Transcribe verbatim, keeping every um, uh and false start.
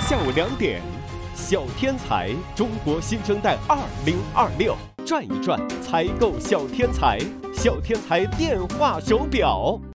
下午两点，小天才中国新生代二零二六，转一转，采购小天才，小天才电话手表。